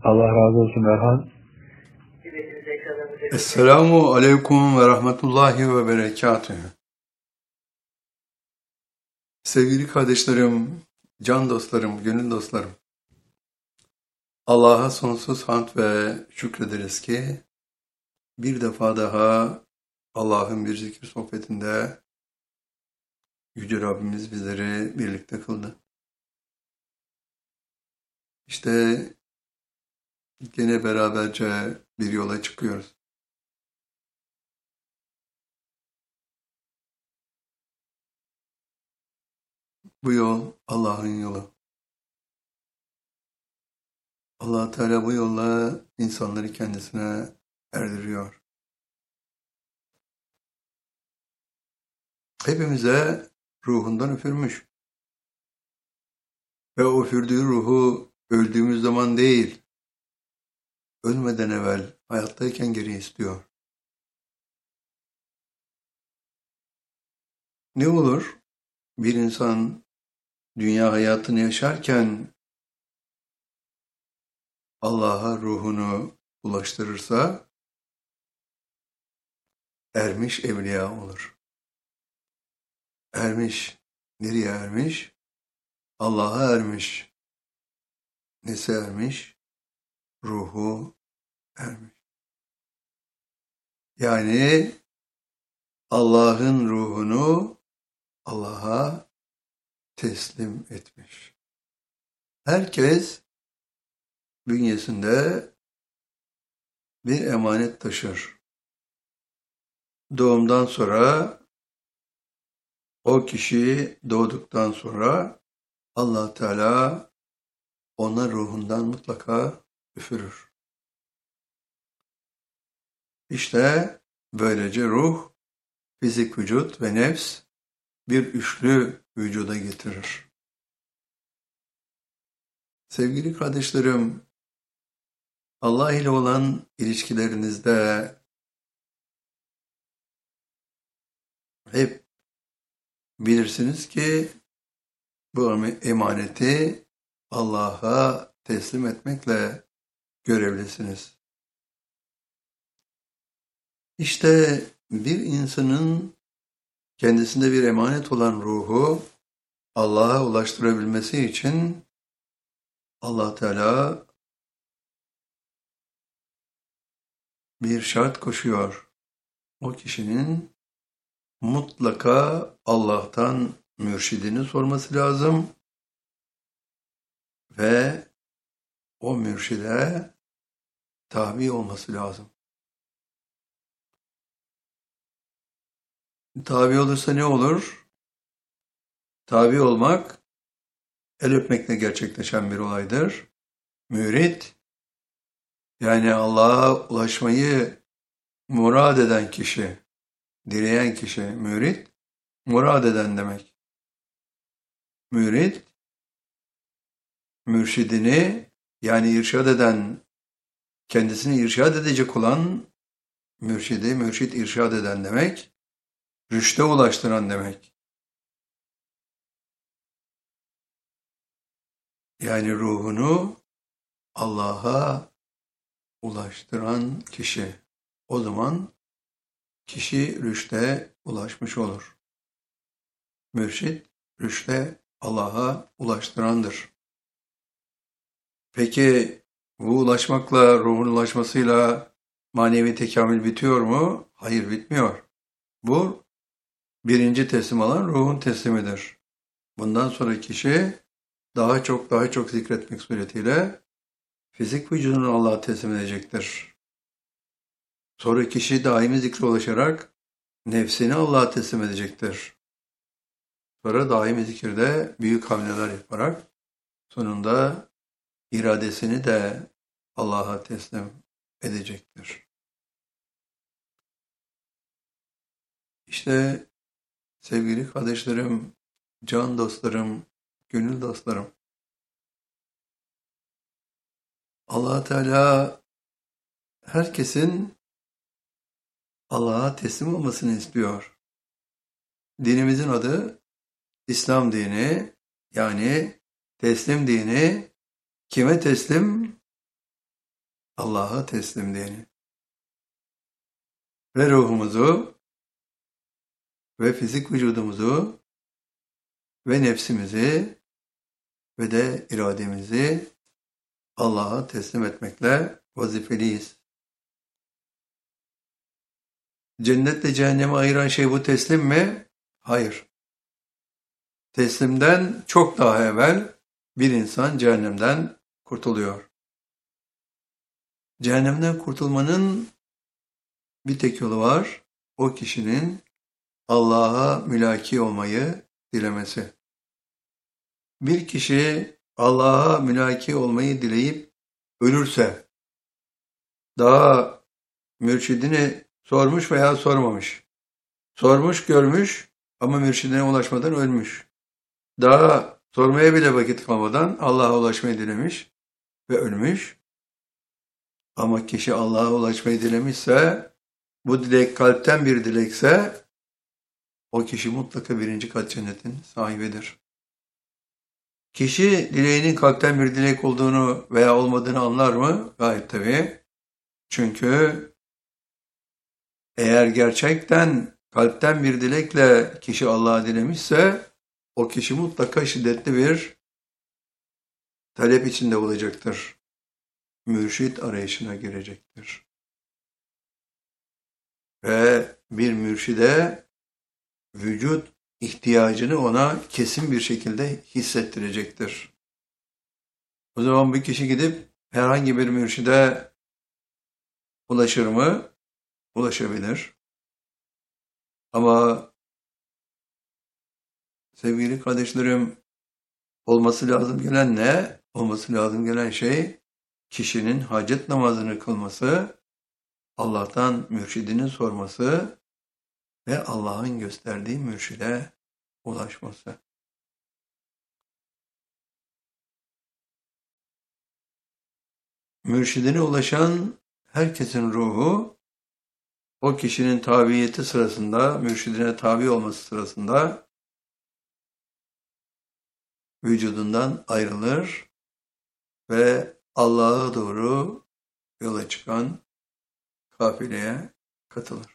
Allah razı olsun Erhan. Esselamu aleyküm ve rahmetullahi ve berekatühü. Sevgili kardeşlerim, can dostlarım, gönül dostlarım. Allah'a sonsuz hamd ve şükrederiz ki bir defa daha Allah'ın bir zikir sohbetinde Yüce Rabbimiz bizleri birlikte kıldı. İşte yine beraberce bir yola çıkıyoruz. Bu yol Allah'ın yolu. Allah Teala bu yolla insanları kendisine erdiriyor. Hepimize ruhundan üfürmüş. Ve o üfürdüğü ruhu öldüğümüz zaman değil, ölmeden evvel, hayattayken geri istiyor. Ne olur bir insan dünya hayatını yaşarken Allah'a ruhunu ulaştırırsa ermiş evliya olur. Ermiş. Nereye ermiş? Allah'a ermiş. Nesi ermiş? Ruhu ermiş. Yani Allah'ın ruhunu Allah'a teslim etmiş. Herkes bünyesinde bir emanet taşır. Doğumdan sonra o kişi doğduktan sonra Allah Teala ona ruhundan mutlaka üfürür. İşte böylece ruh, fizik vücut ve nefs bir üçlü vücuda getirir. Sevgili kardeşlerim, Allah ile olan ilişkilerinizde hep bilirsiniz ki bu emaneti Allah'a teslim etmekle görevlisiniz. İşte bir insanın kendisinde bir emanet olan ruhu Allah'a ulaştırabilmesi için Allah Teala bir şart koşuyor. O kişinin mutlaka Allah'tan mürşidini sorması lazım ve o mürşide tabi olması lazım. Tabi olursa ne olur? Tabi olmak el öpmekle gerçekleşen bir olaydır. Mürit, yani Allah'a ulaşmayı murad eden kişi, dileyen kişi, mürit, murad eden demek. Mürit, mürşidini, yani irşad eden, kendisini irşad edecek olan mürşidi, mürşid irşad eden demek, rüşte ulaştıran demek. Yani ruhunu Allah'a ulaştıran kişi. O zaman kişi rüşte ulaşmış olur. Mürşid, rüşte Allah'a ulaştırandır. Peki bu ulaşmakla, ruhun ulaşmasıyla manevi tekamül bitiyor mu? Hayır, bitmiyor. Bu birinci teslim alan ruhun teslimidir. Bundan sonra kişi daha çok zikretmek suretiyle fizik vücudunu Allah'a teslim edecektir. Sonra kişi daimi zikre ulaşarak nefsini Allah'a teslim edecektir. Sonra daimi zikirde büyük hamleler yaparak sonunda iradesini de Allah'a teslim edecektir. İşte sevgili kardeşlerim, can dostlarım, gönül dostlarım, Allah Teala herkesin Allah'a teslim olmasını istiyor. Dinimizin adı İslam dini, yani teslim dini. Kime teslim? Allah'a teslim diyeni. Ve ruhumuzu ve fizik vücudumuzu ve nefsimizi ve de irademizi Allah'a teslim etmekle vazifeliyiz. Cennetle cehennemi ayıran şey bu teslim mi? Hayır. Teslimden çok daha evvel bir insan cehennemden kurtuluyor. Cehennemden kurtulmanın bir tek yolu var. O kişinin Allah'a mülaki olmayı dilemesi. Bir kişi Allah'a mülaki olmayı dileyip ölürse, daha mürşidini sormuş veya sormamış. Sormuş, görmüş ama mürşidine ulaşmadan ölmüş. Daha sormaya bile vakit kalmadan Allah'a ulaşmayı dilemiş ve ölmüş. Ama kişi Allah'a ulaşmayı dilemişse, bu dilek kalpten bir dilekse, o kişi mutlaka birinci kat cennetin sahibidir. Kişi dileğinin kalpten bir dilek olduğunu veya olmadığını anlar mı? Gayet tabii. Çünkü eğer gerçekten kalpten bir dilekle kişi Allah'a dilemişse, o kişi mutlaka şiddetli bir talep içinde olacaktır. Mürşit arayışına girecektir. Ve bir mürşide vücut ihtiyacını ona kesin bir şekilde hissettirecektir. O zaman bir kişi gidip herhangi bir mürşide ulaşır mı? Ulaşabilir. Ama sevgili kardeşlerim, olması lazım gelen ne? Olması lazım gelen şey kişinin hacet namazını kılması, Allah'tan mürşidini sorması ve Allah'ın gösterdiği mürşide ulaşması. Mürşidine ulaşan herkesin ruhu, o kişinin tabiyeti sırasında, mürşidine tabi olması sırasında vücudundan ayrılır ve Allah'a doğru yola çıkan kafileye katılır.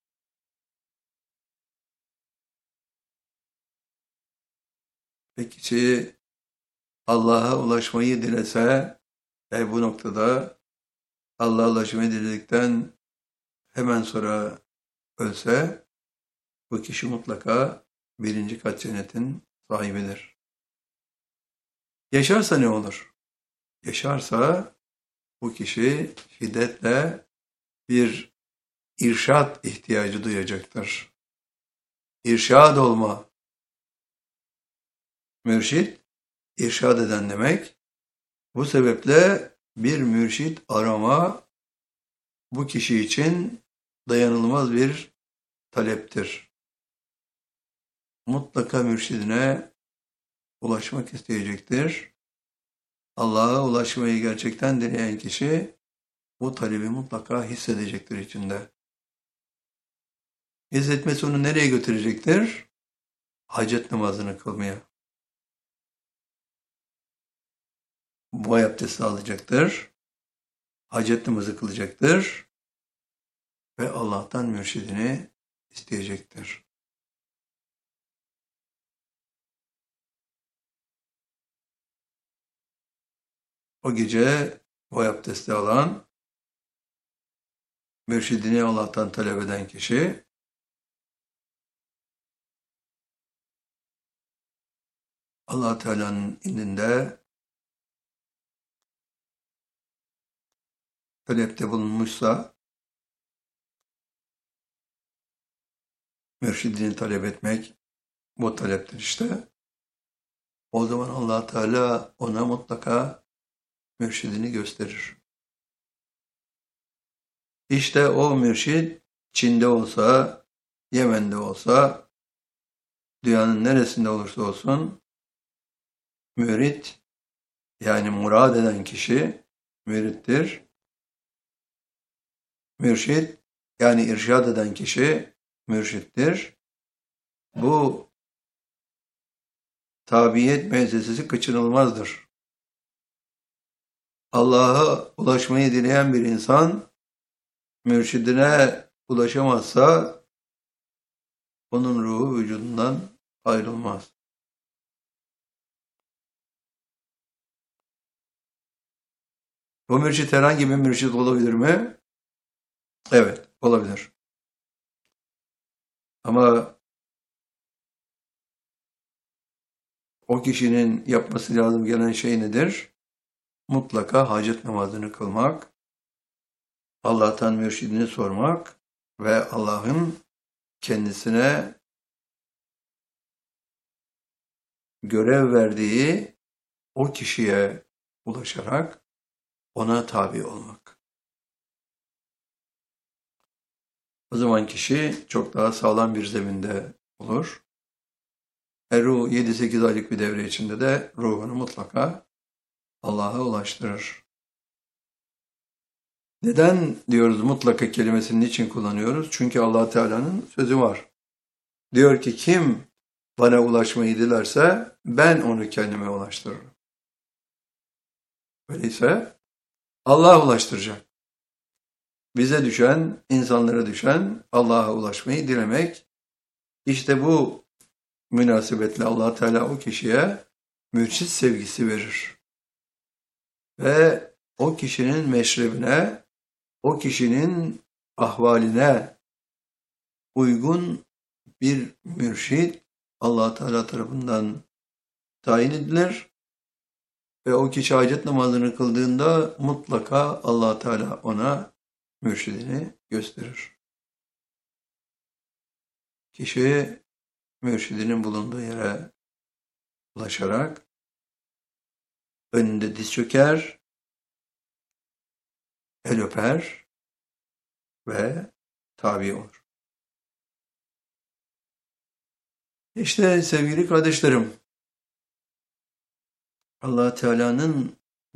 Ve kişi Allah'a ulaşmayı dilese ve bu noktada Allah'a ulaşmayı diledikten hemen sonra ölse, bu kişi mutlaka birinci kat cennetin sahibidir. Yaşarsa ne olur? Yaşarsa bu kişi şiddetle bir irşad ihtiyacı duyacaktır. İrşad olma. Mürşit, irşad eden demek. Bu sebeple bir mürşit arama bu kişi için dayanılmaz bir taleptir. Mutlaka mürşidine ulaşmak isteyecektir. Allah'a ulaşmayı gerçekten dileyen kişi bu talebi mutlaka hissedecektir içinde. Hissetmesi onu nereye götürecektir? Hacet namazını kılmaya. Bu abdesti alacaktır. Hacet namazı kılacaktır. Ve Allah'tan mürşidini isteyecektir. O gece bu abdesti alan, mürşidini Allah'tan talep eden kişi, Allah Teala'nın indinde talepte bulunmuşsa, mürşidini talep etmek bu taleptir işte. O zaman Allah Teala ona mutlaka mürşidini gösterir. İşte o mürşid Çin'de olsa, Yemen'de olsa, dünyanın neresinde olursa olsun, mürit, yani murad eden kişi mürittir. Mürşid, yani irşad eden kişi mürşittir. Bu tabiyet müessesesi kaçınılmazdır. Allah'a ulaşmayı dileyen bir insan mürşidine ulaşamazsa onun ruhu vücudundan ayrılmaz. Bu mürşit herhangi bir mürşit olabilir mi? Evet, olabilir. Ama o kişinin yapması lazım gelen şey nedir? Mutlaka hacet namazını kılmak, Allah'tan mürşidini sormak ve Allah'ın kendisine görev verdiği o kişiye ulaşarak ona tabi olmak. O zaman kişi çok daha sağlam bir zeminde olur. Ruh 7-8 aylık bir devre içinde de ruhunu mutlaka Allah'a ulaştırır. Neden diyoruz mutlaka kelimesini niçin kullanıyoruz? Çünkü Allah Teala'nın sözü var. Diyor ki kim bana ulaşmayı dilerse ben onu kendime ulaştırırım. Öyleyse Allah ulaştıracak. Bize düşen, insanlara düşen Allah'a ulaşmayı dilemek. İşte bu münasebetle Allah Teala o kişiye mürşit sevgisi verir. Ve o kişinin meşrebine, o kişinin ahvaline uygun bir mürşit Allah Teala tarafından tayin edilir ve o kişi hacet namazını kıldığında mutlaka Allah Teala ona mürşidini gösterir. Kişi mürşidinin bulunduğu yere ulaşarak önünde diz çöker, el öper ve tabi olur. İşte sevgili kardeşlerim, Allah Teala'nın